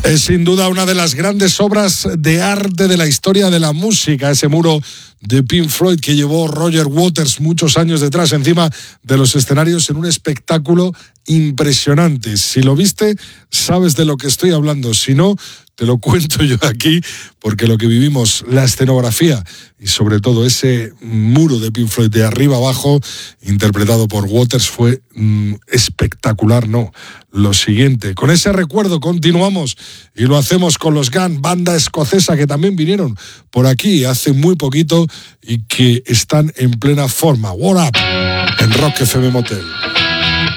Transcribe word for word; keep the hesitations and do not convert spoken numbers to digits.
Es sin duda una de las grandes obras de arte de la historia de la música, ese muro de Pink Floyd que llevó Roger Waters muchos años detrás encima de los escenarios en un espectáculo impresionante. Si lo viste, sabes de lo que estoy hablando. Si no, te lo cuento yo aquí, porque lo que vivimos, la escenografía y sobre todo ese muro de Pink Floyd de arriba abajo, interpretado por Waters, fue mmm, espectacular, ¿no? Lo siguiente, con ese recuerdo continuamos y lo hacemos con los Gun, banda escocesa que también vinieron por aquí hace muy poquito y que están en plena forma. What Up en Rock F M Motel.